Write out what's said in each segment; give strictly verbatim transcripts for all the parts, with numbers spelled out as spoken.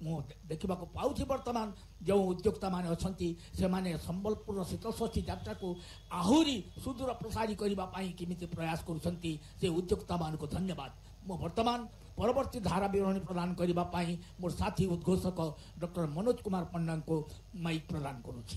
ମୁଁ ଦେଖିବାକୁ ପାଉଛି ବର୍ତ୍ତମାନ ଯେଉଁ ଉଦ୍ୟୋକ୍ତାମାନେ ଅଛନ୍ତି ସେମାନେ ସମ୍ବଲପୁରର ଶୀତଳଷଷ୍ଠୀ ଯାତ୍ରାକୁ ଆହୁରି ସୁଦୂର ପ୍ରସାରୀ କରିବା ପାଇଁ କେମିତି ପ୍ରୟାସ କରୁଛନ୍ତି ସେ ଉଦ୍ୟୋକ୍ତାମାନଙ୍କୁ ଧନ୍ୟବାଦ। ମୁଁ ବର୍ତ୍ତମାନ ପରବର୍ତ୍ତୀ ଧାରା ବିବରଣୀ ପ୍ରଦାନ କରିବା ପାଇଁ ମୋର ସାଥୀ ଉଦ୍ଘୋଷକ ଡକ୍ଟର ମନୋଜ କୁମାର ପଣ୍ଡାଙ୍କୁ ମାଇକ୍ ପ୍ରଦାନ କରୁଛି।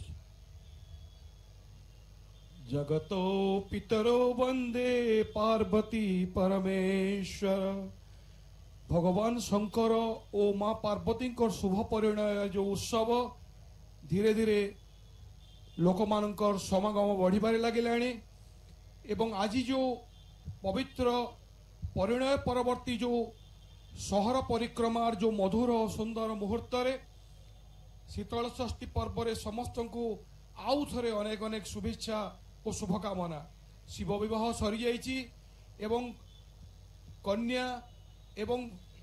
जगतो पितरो वंदे पार्वती परमेश्वर। भगवान शंकर और माँ पार्वती शुभ परिणय जो उत्सव धीरे धीरे लोक मानकर समागम बढ़िबारे लगिलाणी एवं आज जो पवित्र परिणय परवर्ती जो सहर परिक्रमार जो मधुर सुंदर मुहूर्त रे शीतल षष्ठी पर्व रे समस्त को आउ थे अनेक अनेक शुभेच्छा और शुभकामना। शिव विवाह सरी जाइछि एवं कन्या एवं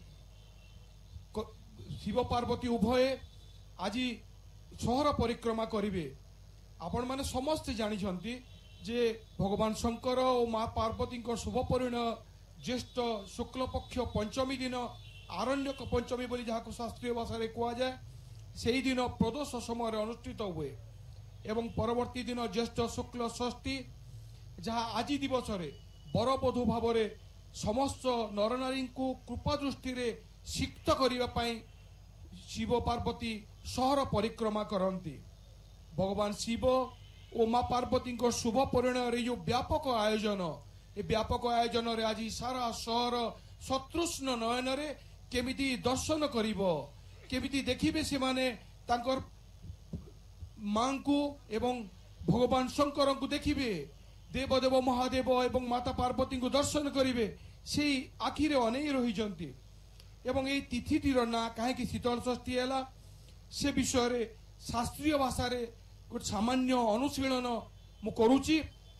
शिव पार्वती उभय आज सहर परिक्रमा करिवे। आपण माने समस्त जानिछंती जे भगवान शंकर और माँ पार्वती शुभ परिणय ज्येष्ठ शुक्ल पक्ष पंचमी दिन आरण्यक पंचमी बोली जहाँ शास्त्रीय भाषा कह जाए से दिन प्रदोष समय अनुष्ठित हुए एवं परवर्ती दिन ज्येष्ठ शुक्ल षष्ठी जहाँ आज दिवस बरबधू भाव समस्त नरनारी को कृपा दृष्टि रे सिक्त करने शिव पार्वती सहर परिक्रमा करती। भगवान शिव और माँ पार्वती शुभ परिणय जो व्यापक आयोजन ए व्यापक आयोजन रे आज सारा सहर सतृष्ण नयन रे केमिति दर्शन करिवो केमिति देखिबे से माने तांकर मां को एवं भगवान शंकर को देखिबे देवदेव महादेव एवं माता पार्वती को दर्शन करिवे से आखिरे अनेई रहिजंती एवं ए तिथिटीर ना काहे शीतल षष्ठी हैला से विषय रे शास्त्रीय भाषा रे कुछ सामान्य अनुशीलन मु करूची।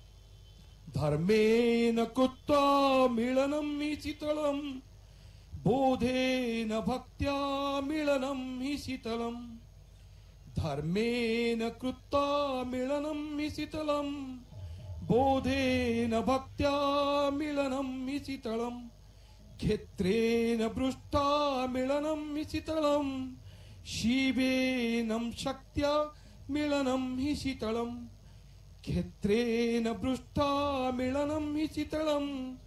धर्मेन कृत्वा मिलनम हि शीतलम बोधेन भक्त्या मिलनम हि शीतलम। धर्मेन कृत्वा मिलनम हि शीतलम बोधेन भक्त्या मिलनम हि शीतलम। क्षेत्रेण पृष्ठा मिलनम हि शीतलम शिवेन शक्त्या मिलनम हि शीतलम। क्षेत्रेण पृष्ठा मिलनम हि शीतलम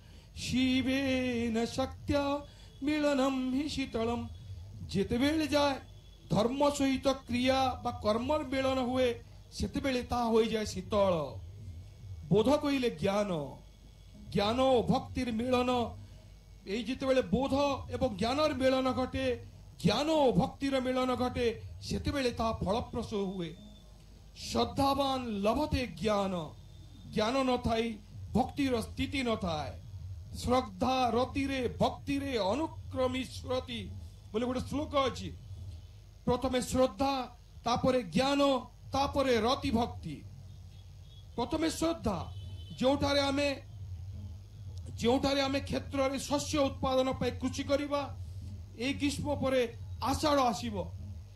शिवेन शक्त्या मिलनम हि शीतलम। जेते बेले जाए धर्म सहित क्रिया बा कर्म मिलन हुए सेते बेले ता होई जाए शीतल। बोध कहिले ज्ञान ज्ञान और भक्तिर मिलन ए जेते बेले बोध एवं ज्ञानर मिलन घटे ज्ञान और भक्तिर मिलन घटे सेते बेले ता फलप्रसू हुए। श्रद्धावान लभते ज्ञान ज्ञान न थाई भक्तिर स्थिति न थाए। श्रद्धा रतिरे भक्तिरे अनुक्रमी स्मृति बोले गोटे श्लोक अच्छी प्रथमे श्रद्धा तापरे ज्ञान तापरे रति भक्ति। प्रथमे श्रद्धा जोठारे आमे जोठारे आमे क्षेत्र रे शस्य उत्पादन पे कृषि करिबा ए ग्रीष्म परे आषाढ़ आसीबो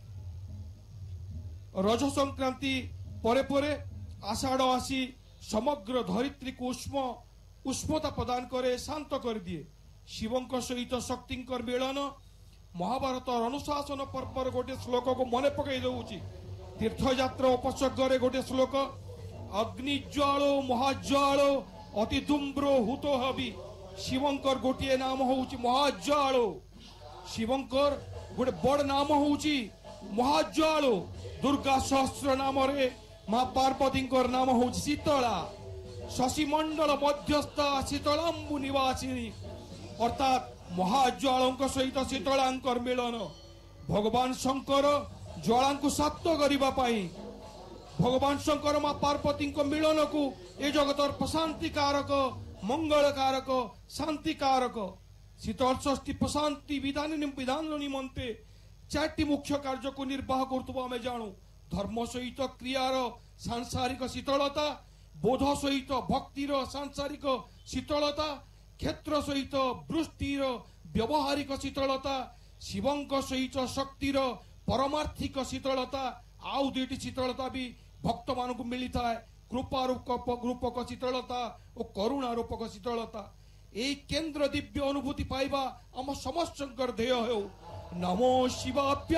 रज संक्रांति परे परे आषाढ़ आसी समग्र धरित्री को उष्म उष्मता प्रदान करे शांत कर दिए। शिवंक सहित शक्ति मिलन महाभारत अनुशासन पर्वर गोटे श्लोक को मन पकई दउची। तीर्थयात्रा उपसर्ग गोटे श्लोक अग्निज्वालो महाज्वालो अति धूम्रो हुतो हबि। शिवंकर गोटे नाम होउची महाज्वालो। शिवंकर गोटे बड़ नाम होउची महाज्वालो। दुर्गा सहस्र नाम रे माँ पार्वती नाम हूँ शीतला। शशिमंडल मध्यस्थ शीतलांबु निवासिनी अर्थात महाज्वालों सहित शीतलांकर मिलन। भगवान शंकर ज्वाला को शाक्त करने पाई भगवान शंकर माँ पार्वती मिलन को ए जगतर प्रशांति कारक मंगल कारक शांति कारक। शीतल षष्ठी प्रशांति विधान विधान निमंते चारटी मुख्य कार्य को निर्वाह करतुबा आमे जानू। धर्म सहित क्रियार सांसारिक शीतलता बोध सहित भक्तिर सांसारिक शीतलता क्षेत्र सहित वृष्टिर व्यवहारिक शीतलता शिवंक सहित शक्तिर परमार्थिक शीतलता आउ दुईटी शीतलता भी भक्त मान को मिली था। कृपा रूपक शीतलता और करुणा रूपक शीतलता ए केंद्र दिव्य अनुभूति पाइबा आम समस्त ध्येय हो। नमो शिवाभ्य।